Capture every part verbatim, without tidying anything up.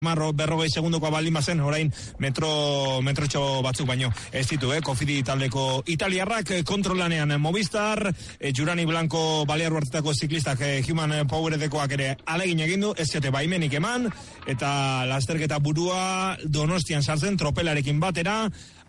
Marro berrogei segundokoa baldin bazen, orain metro metrotxo batzuk baino ez ditu, eh? Kofidi taldeko italiarrak kontrolanean Movistar, eh, Jurani Blanco Balear Huertetako ziklistak eh, Human Poweredekoak ere alegin egin du, ez ziote baimenik eman, eta lasterketa burua Donostian sartzen tropelarekin batera,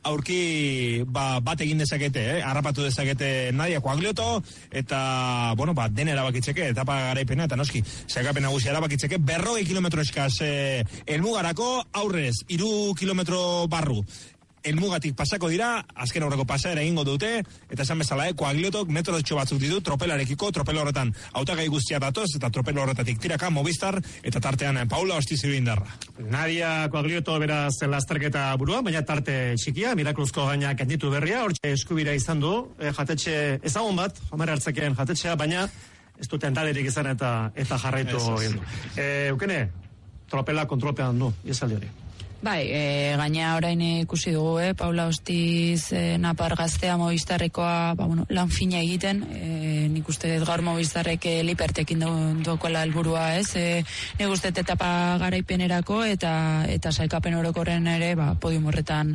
aurki ba, bat egin dezakete, eh? Harrapatu dezakete Nadia Coaglioto, eta, bueno, ba, den erabakitzeke, etapa garaipena, eta noski, sailkapen nagusia erabakitzeke, berrogei kilometro eskaz eh, elmugarako, aurrez, iru kilometro barru. Elmugatik pasako dira, azken aurreko pasaera egingo dute, eta esan bezala, eh, Coagliotok metrotxo batzuk ditu tropelarekiko, tropela horretan hautagai guztia datoz, eta tropela horretatik tiraka Movistar, eta tartean Paula Ostiziru indarra. Nadia Coaglioto beraz lasterketa burua, baina tarte txikia, Mirakluzko gainak enditu berria, hortxe eskubira izan du, eh, jatetxe ezagun bat, Homer Hartzakeen jatetxea, baina ez duten talerik izan eta eta jarraitu egin du. Eh, eukene, tropela kontrolpean du, iezaldi hori. Bai, e, gaina orain ikusi dugu, eh, Paula Ostiz e, Napar gaztea Movistarrekoa, ba, bueno, lan fina egiten, e, nik uste gaur Movistarrek e, lipertekin dokola helburua, ez, e, nik uste etapa garaipenerako eta eta sailkapen orokorren ere, ba, podium horretan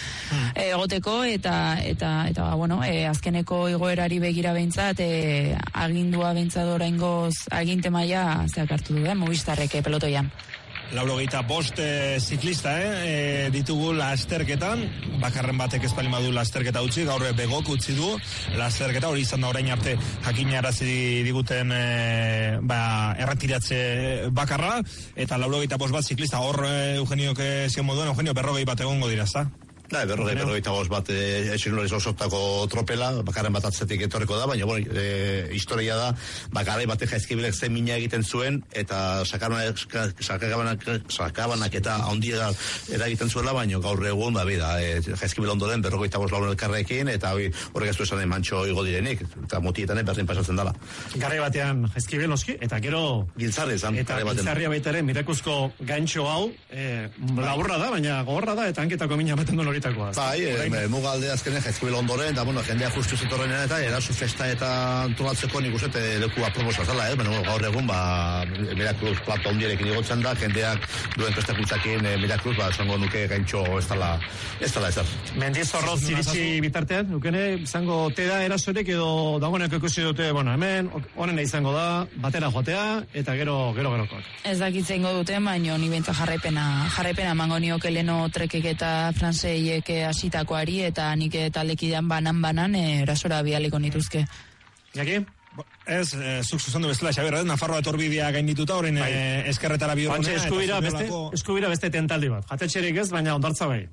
egoteko, eta eta eta ba, bueno, e, azkeneko igoerari begira behintzat, e, agindua behintzat oraingoz aginte maila zeak hartu du, eh, Movistarrek e, pelotoian. Laurogeita bost e, ziklista eh, e, ditugu lasterketan, bakarren batek ez palima du lasterketa utzi, gaur begok utzi du lasterketa, hori izan da orain arte jakinarazi diguten e, ba, erretiratze bakarra, eta laurogeita bost bat ziklista, hor e, Eugenio zion moduan, Eugenio berrogei bat egongo dira, ezta? Da, berrogei, berrogei eta bost bat etxinulariz osotako tropela, bakarren bat atzetik etorreko da, baina, bueno, e, historia da, bakarai bate jaizkibilek zen mina egiten zuen, eta sakabanak, sakabanak, sakabanak eta ondia eragiten zuela, baina gaur egun, da, bida, e, jaizkibil ondoren berrogei eta bost laun elkarrekin, eta horrek ez du esan mantxo igo direnik, eta motietan berdin pasatzen dela. Garai batean jaizkibil oski, eta gero... Giltzarri izan, garai batean. Eta giltzarria baitaren, Mirakluzko gaintxo hau, e, laburra da, baina gogorra da, eta hanketako mina ematen duen hori. Bai, e, mugalde azkenen jaizkibil ondoren, eta bueno, jendea justu zitorrenean eta eraso festa eta antolatzeko nik uste leku aproposa zela, eh? Bueno, gaur egun, ba, Mirakluz plato ondierekin igotzen da, jendeak duen prestakuntzakin e, Mirakluz, ba, zango nuke gaintxo ez dala, ez dala ezer. Mendizorroz ziritsi bitartean, nukene, izango te da erasorik edo dagoeneko ikusi dute, bueno, hemen, honena izango da, batera joatea, eta gero, gero, gerokoak. Ez dakitzen go dute, baino, ni bentsa jarraipena, jarraipena mango nioke leno trekek eta fransei eke asitakoari, eta nik taldekidean banan-banan erasora bialiko nituzke. Jaki? Ez, e, zuk zuzendu bezala, Xabier, Nafarroa etorbidea gaindituta, horren bai. e, eskerretara bihurunea. Eskubira beste, eskubira beste tentaldi bat. Jatetxerik ez, baina ondartza bai.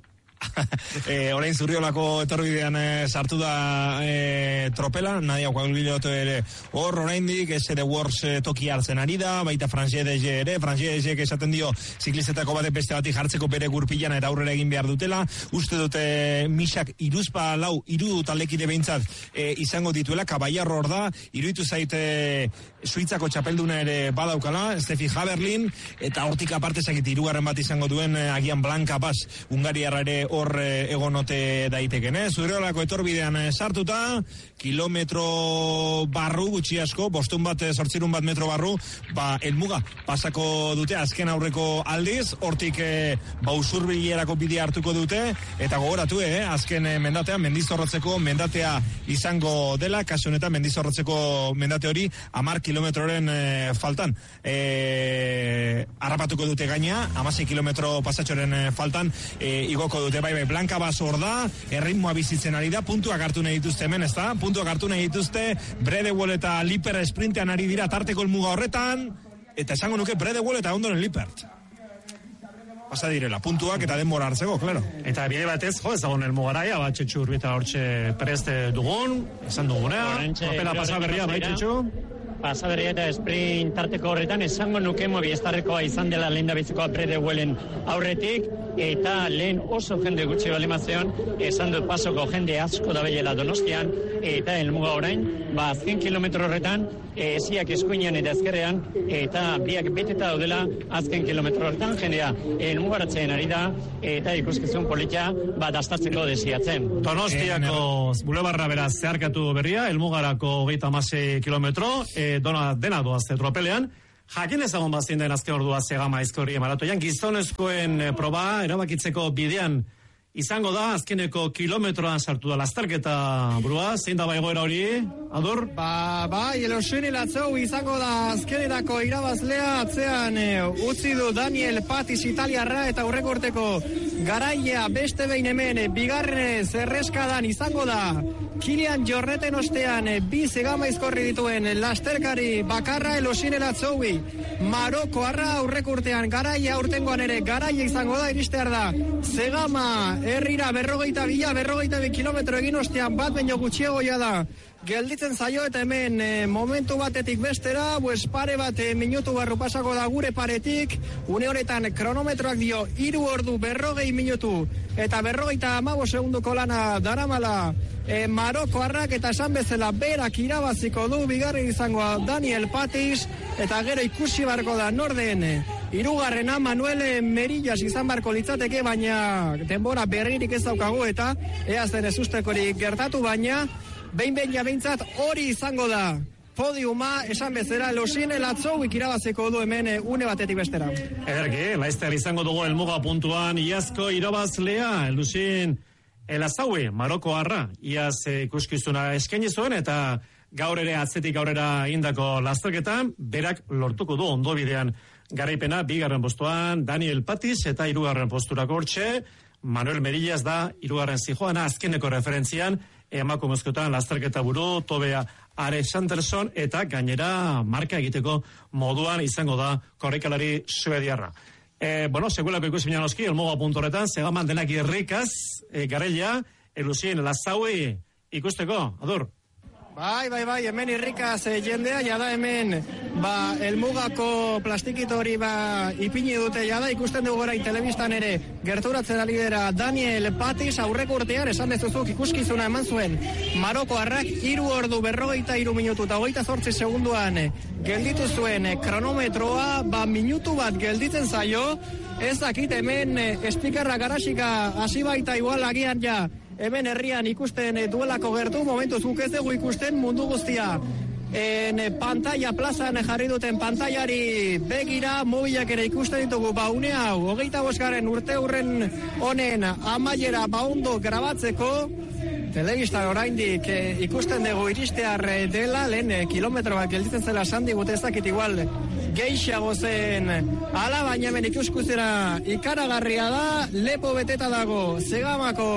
e, orain Zurriolako etorbidean e, sartu da e, tropela, Nadia Coaglioto ere hor oraindik, ez ere Wars e, toki hartzen ari da, baita Francie Dege ere, Francie Dege esaten dio ziklistetako batek beste bati jartzeko bere gurpilan eta aurrera egin behar dutela, uste dute Misak iruzpa lau, iru taldekide behintzat e, izango dituela, Kaballarro hor da, iruditu zaite Suitzako txapelduna ere badaukala, Steffi Haberlin, eta hortik aparte zakit irugarren bat izango duen e, agian Blanca Paz, Hungariarra ere hor egonote daiteken, eh? Zurriolako etorbidean sartuta, kilometro barru gutxi asko, bostun bat, sortzirun bat metro barru, ba, elmuga pasako dute azken aurreko aldiz, hortik eh, ba, usurbilerako bidea hartuko dute, eta gogoratu, eh? Azken eh, mendatean, mendizorrotzeko mendatea izango dela, kasu honetan mendizorrotzeko mendate hori, amar kilometroren eh, faltan. Eh, harrapatuko dute gaina, amasei kilometro pasatxoren eh, faltan, eh, igoko dute. Bai, bai, Blanca Bas hor da, erritmoa bizitzen ari da, puntuak hartu nahi dituzte hemen, ez da? Puntuak hartu nahi dituzte, Bredewell eta Lippert sprintean ari dira tarteko elmuga horretan, eta esango nuke Bredewell eta ondoren Lippert. Pasa direla, puntuak eta denbora hartzeko, klaro. Eta bide batez, jo, ez dagoen elmugaraia, bat txetxu urbita hortxe preste dugun, esan dugunea, tropela pasa berria, bai txetxu? Pasaberria eta sprint tarteko horretan esango nuke Movistarrekoa izan dela lehen da bizikoa Bredewellen aurretik, eta lehen oso jende gutxi balimazion, esan dut pasoko jende asko da behiela Donostian, eta helmuga orain, ba, azken kilometro horretan, esiak eskuinean eta ezkerrean, eta biak beteta daudela azken kilometro horretan, jendea helmugaratzen ari da, eta ikuskizun politia, ba, dastatzeko desiatzen. Donostiako bulebarra beraz zeharkatu berria, helmugarako hogeita hamasei kilometro, e, dona, dena doazte tropelean, Jakin ezagun bazin den azken ordua Zegama Aizkorri maratoian, gizonezkoen proba erabakitzeko bidean izango da, azkeneko kilometroan sartu da lasterketa burua, zein da baigoera hori, Adur? Ba, ba, Elosini Latzou izango da azkenerako irabazlea, atzean e, utzi du Daniel Patis italiarra eta aurreko urteko garaia beste behin hemen, e, bigarrenez erreskadan izango da, Kilian Jorneten ostean e, bi Zegama Aizkorri dituen lasterkari bakarra Elosini Latzoui, Maroko arra aurreko urtean garaia, urtengoan ere garaia izango da, iristear da, Zegama herrira berrogeita bila, berrogeita bi kilometro egin ostean bat baino gutxiagoia da gelditzen zaio eta hemen e, momentu batetik bestera, pues pare bat e, minutu barru pasako da gure paretik, une honetan kronometroak dio hiru ordu berrogei minutu eta berrogeita hamabost segunduko lana daramala e, Maroko arrak eta esan bezala berak irabaziko du, bigarren izangoa Daniel Patis eta gero ikusi barko da norden hirugarrena Manuel Merillas izan barko litzateke, baina denbora berririk ez daukagu eta ea zen ez ustekorik gertatu, baina behin behin jabeintzat hori izango da podiuma, esan bezala Elosini Latzouik irabaziko du hemen une batetik bestera. Ederki, laizter izango dugu helmuga puntuan iazko irabazlea Elosini Latzouik, Maroko arra, iaz ikuskizuna eskaini zuen eta gaur ere atzetik aurrera indako lasterketan berak lortuko du ondo bidean garaipena, bigarren postuan Daniel Patis eta hirugarren posturako hortxe Manuel Merillas da hirugarren zijoana, azkeneko referentzian emakumezkoetan lasterketa buru Tobea Are Sanderson eta gainera marka egiteko moduan izango da korrikalari suediarra. E, bueno, segulako ikusi binan oski, elmoga puntu horretan, Zegaman denak irrikaz, e, Garelia, Elosini Latzoui ikusteko, Adur? Bai, bai, bai, hemen irrikaz e, jendea, jada hemen, ba, elmugako plastikito hori ba, ipini dute, jada ikusten dugu orain telebistan ere, gerturatzen ari dira Daniel Patis, aurreko urtean, esan dezuzuk ikuskizuna eman zuen, Maroko arrak, hiru ordu berrogeita hiru minutu eta hogeita zortzi segunduan gelditu zuen kronometroa, ba, minutu bat gelditzen zaio, ez dakit hemen espikarra garasika hasi baita igual agian ja, hemen herrian ikusten duelako gertu, momentuz guk ez dugu ikusten mundu guztia. En pantalla plazan jarri duten pantaiari begira, mobilak ere ikusten ditugu baune hau, hogeita bosgarren urte hurren honen amaiera baondo grabatzeko, telebistan oraindik eh, ikusten dugu iristear dela, lehen eh, kilometro bat gelditzen zela sandi gute ez dakit igual geixiago zen, ala baina hemen ikuskuzera ikaragarria da, lepo beteta dago, Zegamako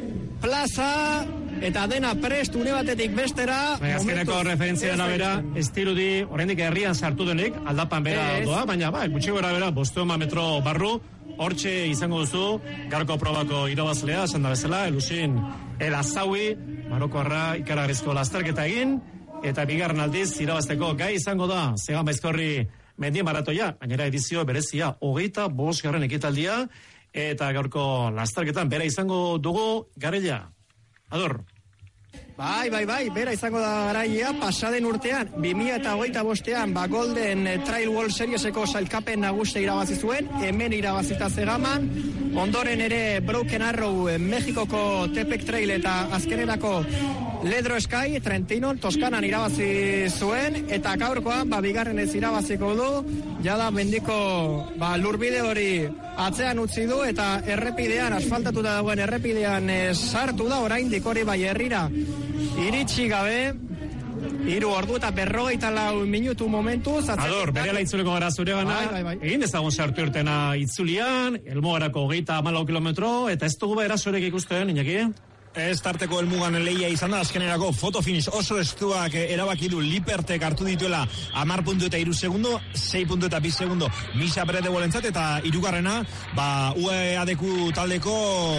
plaza, eta dena prest une batetik bestera. Bai, azkeneko referentzia dela bera, estirudi, oraindik herrian sartu denik, aldapan bera es. doa, baina bai, gutxi gora bera, bosteoma metro barru, hortxe izango duzu, garko probako irabazlea, esan da bezala, Elosini Latzoui, Maroko arra ikaragarrizko lasterketa egin, eta bigarren aldiz irabazteko gai izango da, Zegama Aizkorri mendien maratoia, gainera edizio berezia, hogeita bosgarren ekitaldia, eta gaurko lasterketan bera izango dugu Garelia. Ador. Bai, bai, bai, bera izango da garaia, pasaden urtean, bi mila hogeita bostean, ba Golden Trail World Serieseko sailkapen nagusia irabazi zuen, hemen irabazita Zegaman, ondoren ere Broken Arrow, Mexikoko Tepec Trail eta azkenerako Ledro Sky, Trentino, Toskanan irabazi zuen, eta gaurkoan, ba bigarren ez irabaziko du, jada mendiko, ba lurbide hori atzean utzi du, eta errepidean, asfaltatuta dagoen errepidean e, sartu da, oraindik hori bai herrira iritsi gabe, hiru ordu eta berrogeita lau minutu momentuz. Ador, berehala itzuleko gara zure gana, bai, bai, bai. Egin ezagun sartu irtena itzulian, elmogarako hogeita hamalau kilometro, eta ez dugu behera zurek ikusten, Iñaki? Ez tarteko helmugan lehia izan da, azkenerako fotofinish oso estuak erabaki du Lipertek hartu dituela hamar puntu eta hiru segundo, sei puntu eta bi segundo Misa Brede bolentzat, eta hirugarrena ba U E A D Q taldeko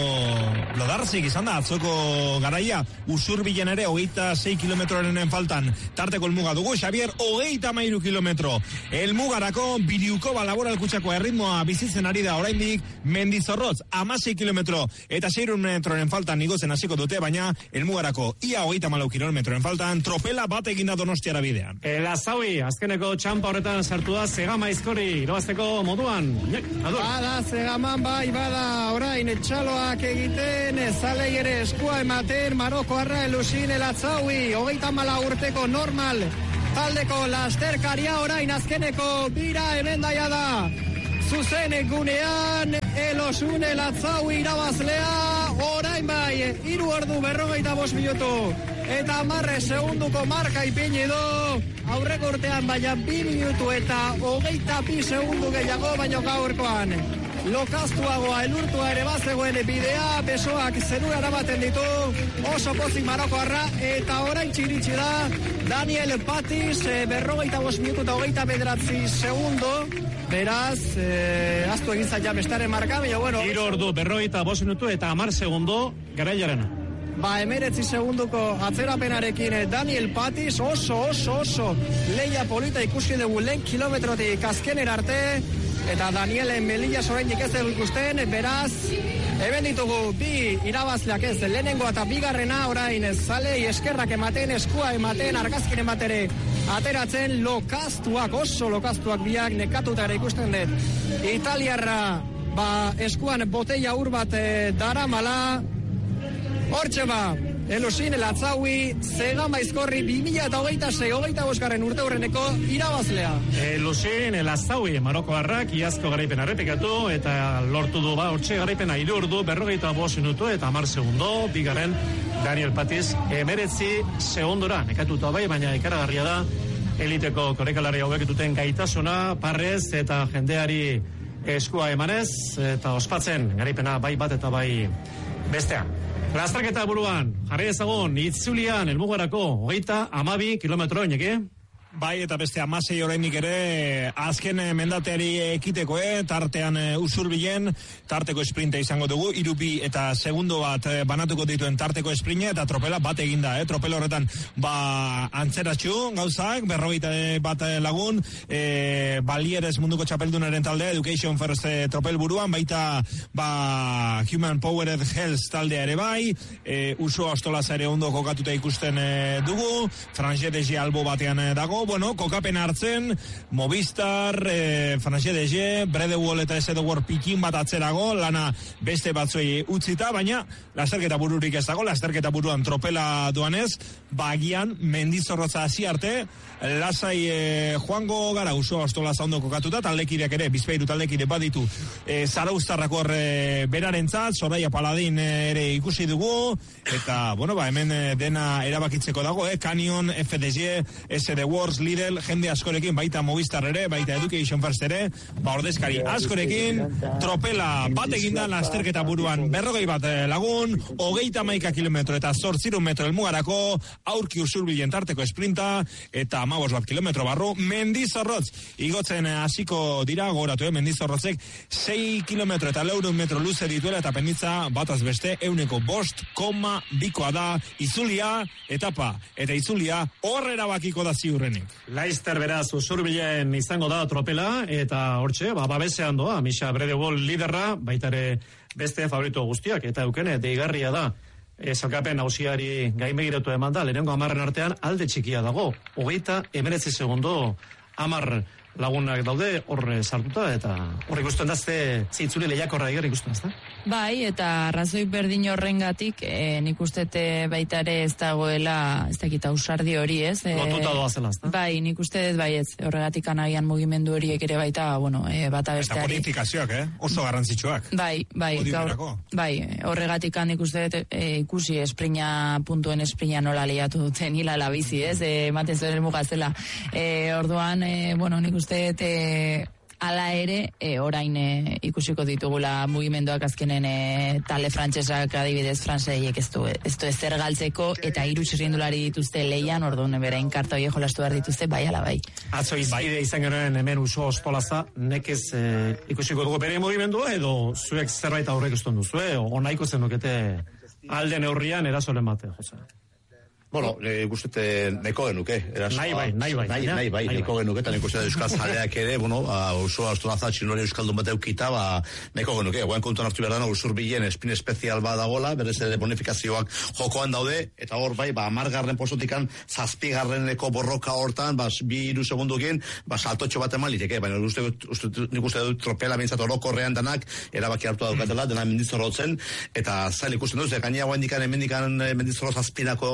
Lodarzik izan da, atzoko garaia, Usurbilen ere hogeita sei kilometroren faltan tarteko helmuga dugu, Xavier hogeita hamairu kilometro, helmugarako Biriuko Laboral Kutsako erritmoa bizitzen ari da oraindik, Mendizorrotz hamasei kilometro eta sei metroren faltan igotzen hasiko dute, baina elmugarako ia hogeita hamalau kilometroren faltan tropela bat eginda Donostiara bidean. Latzoui, azkeneko txampa horretan sartu da Zegama Aizkorri irabazteko moduan. Bada, Zegaman bai, bada, orain etxaloak egiten, zalei ere eskua ematen, Maroko arra Elosini Latzoui, hogeita hamalau urteko normal taldeko lasterkaria orain azkeneko bira hemen daia da. Zuzen gunean, Elosune Latzaui irabazlea, orain bai, hiru ordu berrogeita bost minutu. Eta marre segunduko marka ipini du, aurreko urtean baina bi minutu eta hogeita bi segundu gehiago baino gaurkoan. Lokaztuagoa elurtua ere bazegoen bidea, besoak zerura eramaten ditu, oso pozik Marokoarra, eta orain txiritsi da, Daniel Patiz, berrogeita bost minutu eta hogeita bederatzi segundo, beraz, eh, aztu egin zaila bestaren marka, baina bueno... Hiru ordu, berrogeita bost minutu eta hamar segundo garailarena. Ba, emeretzi segunduko atzerapenarekin Daniel Patiz, oso, oso, oso, leia polita ikusi dugu lehen kilometrotik azkenera arte, eta Danielen Melilla zorainik ez dugu ikusten, beraz, hemen ditugu bi irabazleak ez, lehenengo eta bigarrena orain zalei eskerrak ematen, eskua ematen, argazkin ematere ateratzen, lokaztuak, oso lokaztuak biak nekatuta ere ikusten dut. Italiarra, ba, eskuan botella ur bat e, daramala, hortxe ba, Elosine Latzaui, Zegan Baizkorri, bi mila eta hogeita sei, hogeita bosgarren urte hurreneko irabazlea. Elosine Latzaui, Marokoarrak, iazko garaipen errepikatu, eta lortu du ba, hortxe garaipena hiru ordu, berrogeita bost minutu, eta hamar segundo, bigarren Daniel Patiz, emeretzi segundora, nekatuta bai, baina ikaragarria da, eliteko korrikalari hauek duten gaitasuna, parrez, eta jendeari eskua emanez, eta ospatzen, garaipena bai bat eta bai bestean. Lasterketa buruan, jarri ezagun, itzulian, elmugarako, hogeita amabi kilometro, ineki? Bai, eta beste amasei orainik ere azken mendateari ekiteko, eh? Tartean usurbilen, tarteko esprinta izango dugu, irupi eta segundo bat banatuko dituen tarteko esprinta, eta tropela bat eginda, eh? Tropela horretan, ba, antzeratxu gauzak, berrogeita bat lagun, e, balieres munduko txapeldunaren talde, Education First e, tropel buruan, baita, ba, Human Powered Health taldea ere bai, e, uso astolaza ere ondo kokatuta ikusten e, dugu, Franje de G albo batean e, dago, bueno, kokapen hartzen, Movistar, eh, Franche de G, Bredewall eta S D World pikin bat atzerago, lana beste batzuei utzita, baina lasterketa bururik ez dago, lasterketa buruan tropela doanez, bagian mendizorrotza hasi arte, lasai eh, joango gara uso astolaza ondo kokatuta, taldekideak ere, bizpeiru taldekide baditu, eh, Zarauztarrako eh, berarentzat, Soraya Paladin eh, ere ikusi dugu, eta, bueno, ba, hemen eh, dena erabakitzeko dago, eh, Canyon, F D G, S D World, Lidl, jende askorekin, baita Movistar ere, baita Education First ere, ba ordezkari askorekin, tropela bat eginda lasterketa buruan berrogei bat lagun, hogeita maika kilometro eta zortzirun metro elmugarako, aurki usurbilen tarteko esprinta, eta amabos bat kilometro barru, Mendizorrotz, igotzen hasiko dira, gogoratu, eh? Mendizorrotzek, sei kilometro eta leurun metro luze dituela, eta penditza bataz beste, euneko bost, koma, bikoa da, izulia, etapa, eta izulia, horrera bakiko da ziurrenik. Laizter beraz usurbilen izango da tropela, eta hortxe, ba, babesean doa, Misha Bredewall liderra, baitare beste favorito guztiak, eta eukene, deigarria da, e, salkapen hausiari gainbegiratu eman da, lehenengo amarren artean alde txikia dago, hogeita emeretzi segundo amar lagunak daude, horre sartuta, eta horre ikusten dazte, zitzuli lehiakorra eger ikusten dazte. Bai, eta razoi berdin horrengatik, e, nik ustete baita ere ez dagoela, ez dakit ausardi hori, ez? E, Lotuta doazela, ez da? Bai, nik uste dut bai ez, horregatik anagian mugimendu horiek ere baita, bueno, e, bata besteari. Eta bonifikazioak, eh? Oso garrantzitsuak. Bai, bai, gaur, bai, horregatik nik uste dut e, ikusi esprina, puntuen esprina nola lehiatu duten hilala bizi, ez? E, ematen zuen elmugazela. E, orduan, e, bueno, nik uste dut e, ala ere, e, orain e, ikusiko ditugula mugimenduak azkenen e, talde frantsesak adibidez franseiek ez du ez du ezer galtzeko eta hiru txirrindulari dituzte leian, orduan berain karta horiek jolastu behar dituzte, bai ala bai. Atzo izbide izan genuen hemen uso ostolaza, nekez e, ikusiko dugu bere mugimendua edo zuek zerbait aurrek ikusten duzu, e, o nahiko zenukete alde neurrian erasolen bate, Jose. Bueno, e, guztete neko genuke. Nahi bai, nahi bai. Nahi, nahi bai, neko genuke, eta neko zede euskal zaleak ere, bueno, oso astolaza txinori euskaldun bat eukita, ba, neko genuke. Guain kontuan hartu behar dana, usurbilen espin espezial bat dagoela, berez ere bonifikazioak jokoan daude, eta hor bai, ba, amargarren posotikan, zazpigarreneko borroka hortan, ba, bi iru segundukin, ba, saltotxo bat eman liteke, baina uste, uste, nik uste dut tropela bintzat orokorrean danak, erabaki hartu daukatela, dena Mendizorrotzen, eta zail ikusten duz, gainea guain dikan, emendikan Mendizorro zazpinako errepide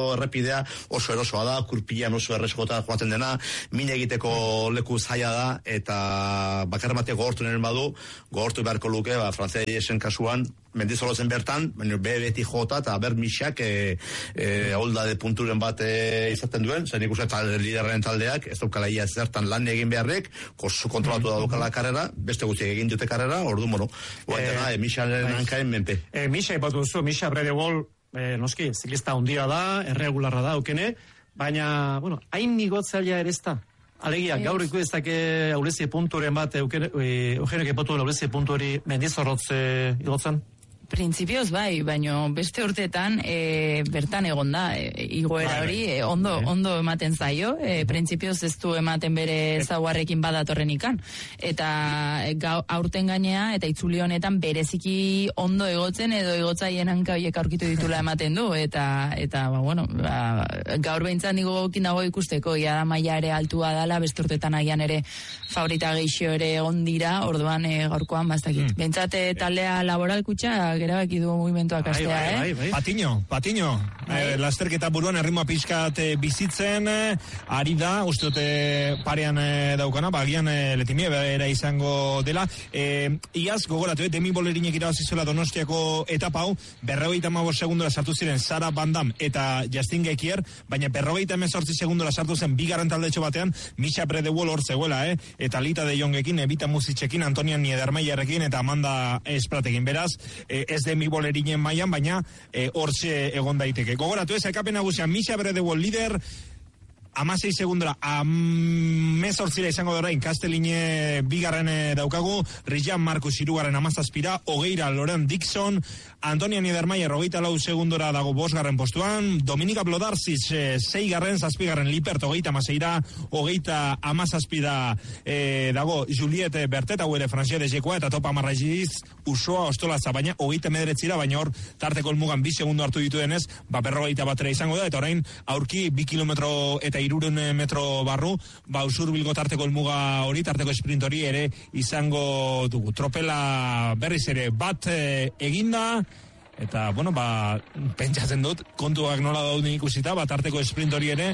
bidea oso erosoa da, kurpilan oso erreskota joaten dena, min egiteko leku zaila da, eta bakar batek gogortu neren badu, gogortu beharko luke, ba, frantzesen kasuan, mendizolotzen bertan, baina be beti jota, eta ber mixak e, e, holda de punturen bat e, izaten duen, zen ikusten talde, liderren taldeak, ez daukala ia zertan lan egin beharrek, kosu kontrolatu da daukala karrera, beste guztiak egin dute karrera, ordu mono, guantena, e, mixaren hankain menpe. E, Mixa ipatu duzu, Mixa Bredewol, e, noski, ziklista hundia da, erregularra da, aukene, baina, bueno, hain nigotzailea ere ez da. Alegia, gaur iku ez dake aurrezi punturen bat, eugenek ipatu aurrezi punturi mendizorrotz igotzen? Printzipioz bai, baino beste urteetan e, bertan egon da e, igoera hori e, ondo ondo ematen zaio, e, printzipioz ez du ematen bere zaguarrekin badatorren ikan. Eta e, gau, aurten gainea eta itzuli honetan bereziki ondo egotzen edo egotzaien hanka horiek aurkitu ditula ematen du. Eta, eta ba, bueno, ba, gaur behintzat nigo gokin dago ikusteko, ia da maila ere altua dala, beste urteetan agian ere favorita geixo ere egon dira, orduan e, gaurkoan bastakit. Mm. Behintzat e, taldea laboralkutxa gerabaki du movimentuak astea, bai, bai, bai, bai. eh? Patiño, Patiño, eh, lasterketa buruan erritmoa pixkat eh, bizitzen, eh, ari da, uste dute parean eh, daukana, bagian eh, letimie bera izango dela. Eh, iaz, gogoratu, eh, Demi Bolerinek irabazizuela Donostiako etapa hau, berrogeita hamabost segundora sartu ziren Sara Van Dam eta Justin Gekier, baina berrogeita hemezortzi segundora sartu zen bigarren taldetxo batean, Mixa Bredewol hor zegoela, eh? Eta Lita de Jongekin, Evita Musitzekin, Antonian Niedermayerrekin eta Amanda Espratekin. Beraz, eh, ez Demi Bolerinen mailan, baina e, hortxe egon daiteke. Gogoratu ez, ekapen nagusian Mixa Bredewol lider, amasei segundora, amezortzira izango dorain, Kasteline bigarren daukagu, Rijan Markus irugarren amazazpira, hogeira Loren Dixon, Antonia Niedermayer hogeita lau segundora dago bosgarren postuan, Dominika Blodarziz zeigarren, zazpigarren Lipert hogeita amaseira, hogeita amazazpira e, dago Juliette Bertet, hau ere Frantzia de Jekoa, eta topa marraiziz Usoa Ostolaza, baina hogeita mederetzira, baina hor tarteko elmugan bi segundo hartu ditu denez, ba berrogeita batera izango da, eta orain aurki bi kilometro eta iruren metro barru, ba usurbilgo tarteko elmuga hori, tarteko sprint hori ere izango dugu. Tropela berriz ere bat e, eginda, eta, bueno, ba, pentsatzen dut, kontuak nola dauden ikusita, bat arteko sprint hori ere,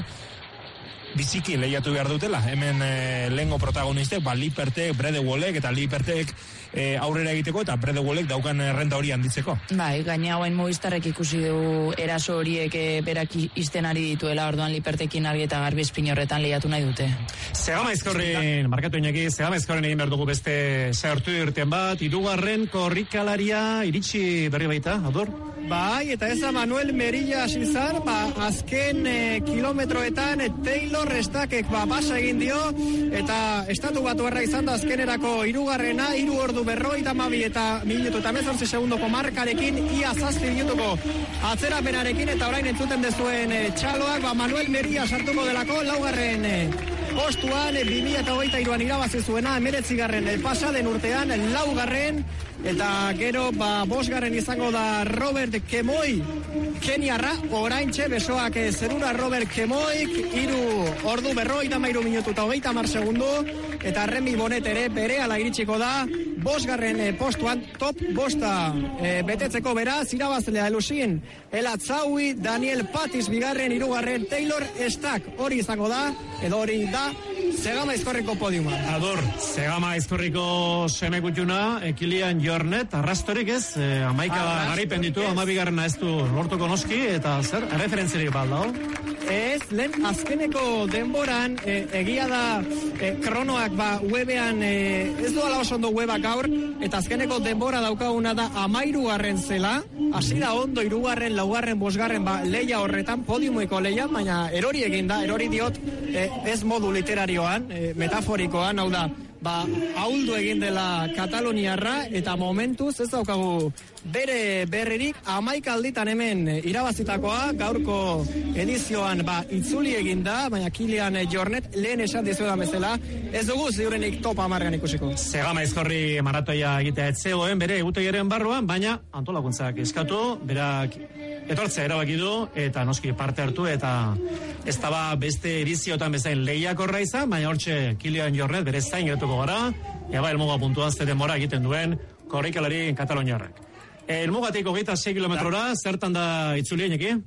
biziki lehiatu behar dutela. Hemen e, lehengo protagonistek, ba, Lipertek, Bredewolek, eta Lipertek e, aurrera egiteko, eta Bredewolek daukan renta hori handitzeko. Bai, gaina hauen Movistarrek ikusi du eraso horiek e, berak izten ari dituela, orduan Lipertekin argi eta garbi espin horretan lehiatu nahi dute. Segama izkorrin, markatu inaki, Segama izkorrin egin behar dugu beste sehartu irten bat, irugarren korrikalaria iritsi berri baita, Ador? Bai, eta ez da Manuel Merilla Sizar, ba, azken e, kilometroetan e, Taylor Estakek ba, basa egin dio, eta estatu batu erra izan da azkenerako irugarrena, iru ordu berroita mabi eta minutu eta mezortzi segundoko markarekin, ia zazpi minutuko atzerapenarekin, eta orain entzuten dezuen e, txaloak, ba, Manuel Merilla sartuko delako, laugarren e, postuan, e, bi mila eta hogeita iruan irabazi zuena, emeretzigarren e, pasaden urtean, laugarren, eta gero, ba, bosgarren izango da Robert Kemoi, Keniarra, oraintxe besoak e, zerura Robert Kemoik, iru ordu berroita mairu minutu eta hogeita mar segundu, eta Remi Bonet ere bere ala iritsiko da, bosgarren e, postuan, top bosta e, betetzeko beraz, irabazlea elusin, Elatzaui, Daniel Patis bigarren, irugarren, Taylor Stack, hori izango da, edo hori da, Segama izkorriko podiuma. Ador, Segama izkorriko semekutxuna, Ekilian Jornet, arrastorik ez, eh, amaika garaipen ditu, amabigarrena ez du lortuko noski, eta zer, referentzirik balda, Ez, lehen azkeneko denboran, e, egia da e, kronoak ba webean, e, ez duala oso ondo webak gaur, eta azkeneko denbora daukaguna da amairugarren zela, hasi da ondo irugarren, laugarren, bosgarren, ba, leia horretan, podiumueko leia, baina erori egin da, erori diot, e, ez modu literarioan, e, metaforikoan, hau da, ba, ahuldu egin dela Kataloniarra, eta momentuz ez daukagu bere berririk, amaika alditan hemen irabazitakoa, gaurko edizioan ba, itzuli egin da, baina Kilian Jornet lehen esan dizuetan bezala, ez dugu ziurenik topa amargan ikusiko. Segama izkorri maratoia egitea etzegoen, bere egutegiaren barruan, baina antolakuntzak eskatu, berak etortzea erabaki du, eta noski parte hartu, eta ez daba beste ediziotan bezain lehiakorra izan, baina hortxe Kilian Jornet bere zain gertuko gara, eba elmuga puntuan zeten mora egiten duen korrikalari Kataloniarrak. Elmugatik hogeita sei kilometrora, zertan da itzulien eki?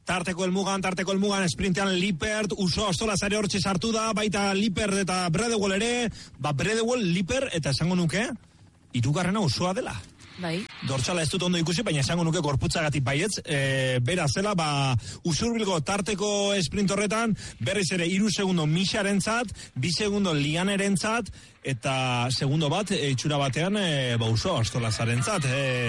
tarteko elmugan, tarteko elmugan, esprintean Lippert, Uso Ostolazare hortxe sartu da, baita Lippert eta Bradewell ere, ba Bradewell, Lippert, eta esango nuke, hirugarrena Usoa dela. Bai. Dortsala ez dut ondo ikusi, baina esango nuke gorputzagatik baietz, e, bera zela, ba, Usurbilgo tarteko sprint horretan, berriz ere hiru segundo Mixarentzat, bi segundo Lianerentzat, eta segundo bat, e, itxura batean, e, ba, Uso Ostolazarentzat,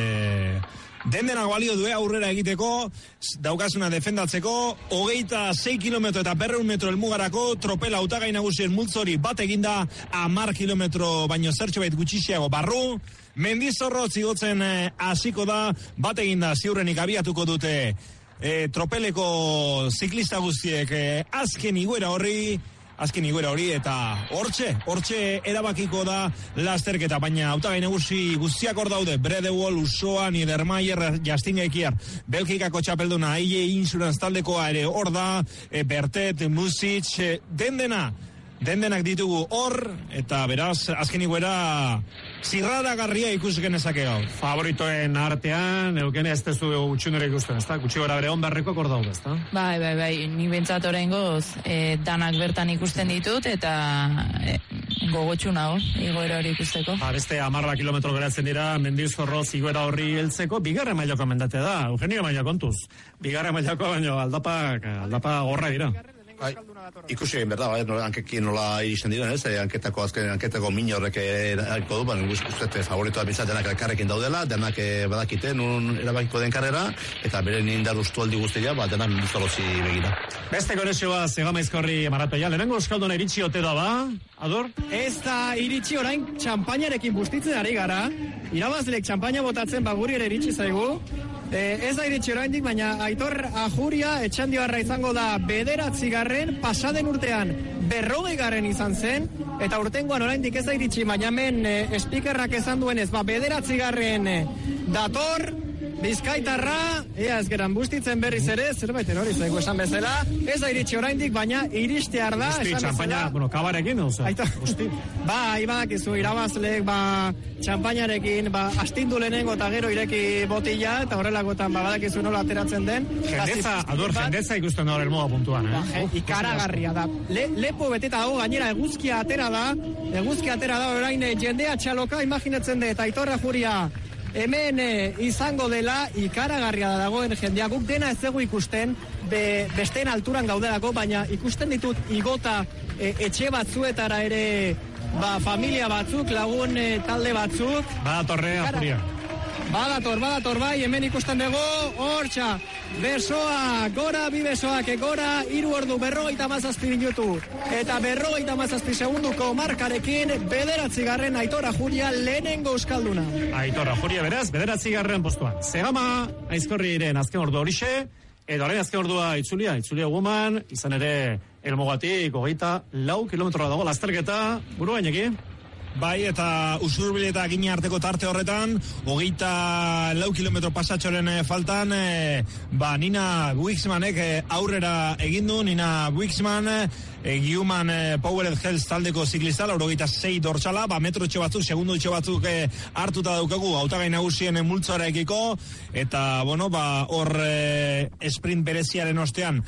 e, den denak balio du aurrera egiteko, daukasuna defendatzeko, hogeita sei kilometro eta berreun metro elmugarako, Tropela hautagai nagusien multzori bat eginda, hamar kilometro baino zertxo bait gutxixiago barru, Mendizorro zigotzen hasiko eh, da, bat eginda ziurrenik abiatuko dute eh, Tropeleko ziklista guztiek eh, azken iguera horri, azken iguera hori, eta hortxe, hortxe erabakiko da lasterketa, baina hautagai nagusi guztiak hor daude, Bradewell, Usoa, Niedermayer, Justin Geikiar, Belgikako txapelduna, I E Insurance taldekoa ere hor da, e, Bertet, Music, e, den dena, den denak ditugu hor, eta beraz, azken iguera zirraragarria ikusiken ezake gaur. Favoritoen artean, eukene ez tezu utxunere ikusten, ez da? Gutxi gora bere hon berriko kor daude, ez da? Bai, bai, bai, ni bentsat oraingoz e, danak bertan ikusten ditut, eta e, gogotxu nago, igoera hori ikusteko. Ba, beste amarra kilometro geratzen dira, Mendizorro ziguera horri heltzeko, bigarren mailako mendate da, Eugenio maila kontuz. Bigarren mailako baino aldapak, aldapa gorra dira. Bai, ikusi egin berda, bai, nola, ankekin nola iristen diren, ez, anketako, azken, anketako min horrek erabakiko du, baina ustez favoritoa bizat denak elkarrekin daudela, denak badakite, nun erabakiko den karrera, eta beren indar ustu aldi guztia, ba, denak Mendizorrozi begira. Beste konexioa, Zegamaizkorri maratoia, lehenengo euskalduna iritsi ote da ba, Ador? Ez da iritsi orain txampainarekin bustitzen ari gara, irabazlek txampaina botatzen baguri ere iritsi zaigu, E, ez da iritsi oraindik, baina Aitor Ajuria etxandioarra izango da bederatzi garren, pasaden urtean berrogei garren izan zen, eta urtengoan oraindik ez da iritsi, baina hemen e, espikerrak esan duenez, ba bederatzi garren e, dator, Bizkaitarra, ea ez geran bustitzen berriz ere, zerbait hori zaigu esan bezala, ez da iritsi oraindik, baina iristear da, Busti, esan txampaina, bezala. bueno, kabarekin, oza, Busti. Ba, ibadakizu, irabazleek, ba, txampainarekin, ba, astindu lehenengo eta gero ireki botila, eta horrelakotan, ba, badakizu nola ateratzen den. Jendeza, Ador, jendeza ikusten da hor elmoa puntuan, eh? Ba, ikaragarria da. Le, lepo beteta dago, gainera eguzkia atera da, eguzkia atera da, orain jendea txaloka, imaginatzen de, eta Aitor Ajuria hemen e, izango dela ikaragarria da dagoen jendea, guk dena ez dugu ikusten, be, besteen alturan gaudelako, baina ikusten ditut igota e, etxe batzuetara ere, ba, familia batzuk, lagun e, talde batzuk. Badatorre, Ajuria. Badator, badator, bai, hemen ikusten dugu, hortxa, besoa, gora, bi besoak, gora, hiru ordu, berrogeita mazazpi minutu, eta berrogeita mazazpi segunduko markarekin, bederatzi garren Aitor Ajuria lehenengo euskalduna. Aitor Ajuria beraz, bederatzi garren postuan. Zegama, Aizkorriren azken ordu horixe, edo orain azken ordua itzulia, itzulia guman, izan ere, elmogatik, hogeita, lau kilometroa dago, lasterketa, buru gaineki. Bai, eta Usurbil eta Gine arteko tarte horretan, hogeita lau kilometro pasatxoren e, faltan, e, ba, Nina Wixmanek e, aurrera egindu, Nina Wixman, e, Giuman e, Powered Health taldeko ziklista, laurogeita sei dortsala, ba, metro etxe batzuk, segundo etxe batzuk e, hartuta daukagu, hautagai nagusien e, multzora ekiko, eta, bueno, ba, hor e, sprint bereziaren ostean,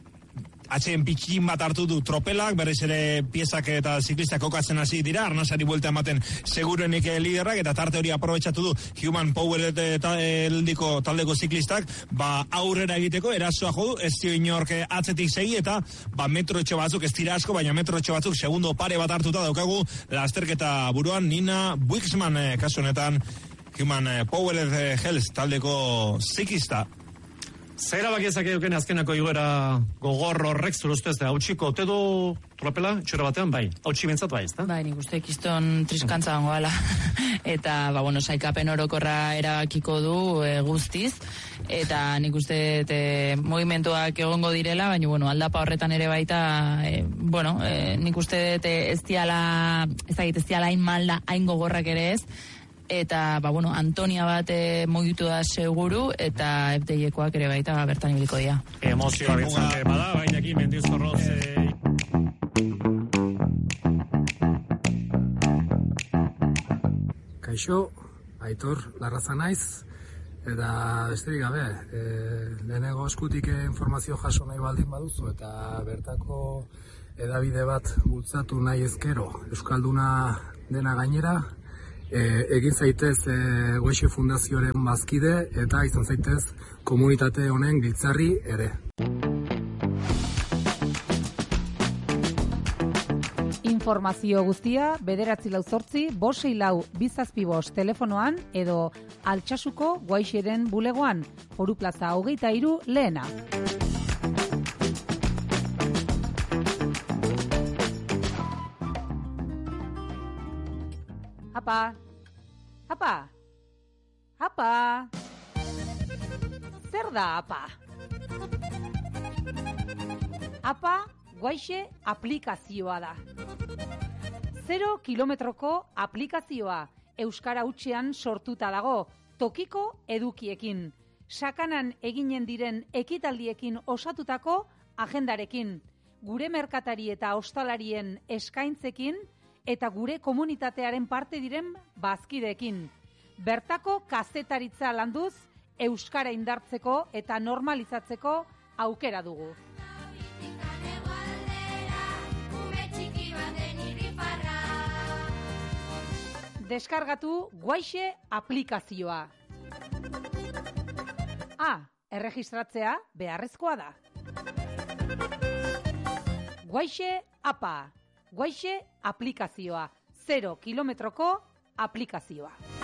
atxeen pitxin bat hartu du Tropelak, berriz ere piezak eta ziklistak kokatzen hasi dira, arnasari buelta ematen segurenik liderrak, eta tarte hori aprobetxatu du Human Power taldeko, taldeko ziklistak, ba aurrera egiteko, erasoa jodu, ez dio inork atzetik segi, eta ba metro etxe batzuk, ez tira asko, baina metro etxe batzuk segundo pare bat hartuta daukagu, lasterketa buruan Nina Wixman eh, kasu honetan Human Power Health taldeko ziklista. Zer abakiezak eduken azkenako iguera gogor horrek zuruztez, hautsiko ote du Tropela, txura batean, bai, hautsi bentsat bai, ez da? Bai, nik uste ikiston triskantza gango ala. Eta, ba, bueno, saikapen orokorra erabakiko du e, guztiz, eta nik uste e, movimentuak egongo direla, baina, bueno, aldapa horretan ere baita, e, bueno, e, nik uste ez diala, ez da, ez diala hain malda, hain gogorrak ere ez, eta, ba, bueno, Antonia bat e, mugitu da seguru, eta F D I-ekoak ere baita bertan ibiliko dira. Emozioa bitzake bada, baina aquí Mendizorroz... E... Kaixo, Aitor, Larraza naiz, Eta besterik gabe, e, lehenengo eskutik informazio jaso nahi baldin baduzu eta bertako edabide bat bultzatu nahi ezkero Euskalduna dena gainera, e, egin zaitez e, Goixe Fundazioaren bazkide eta izan zaitez komunitate honen giltzarri ere. Informazio guztia bederatzi lau zortzi, bosei lau bizazpi bost telefonoan edo Altsasuko Guaixeren bulegoan, Foru Plaza hogeita hiru lehena. Apa, apa, apa, zer da apa? Apa, Guaixe aplikazioa da. Zero kilometroko aplikazioa, euskara hutsean sortuta dago, tokiko edukiekin, sakanan eginen diren ekitaldiekin osatutako agendarekin, gure merkatari eta ostalarien eskaintzekin eta gure komunitatearen parte diren bazkideekin. Bertako kazetaritza landuz, euskara indartzeko eta normalizatzeko aukera dugu. Deskargatu Guaixe aplikazioa. A. Erregistratzea beharrezkoa da. Guaixe apa. Guaixe aplikazioa. Zero kilometroko aplikazioa.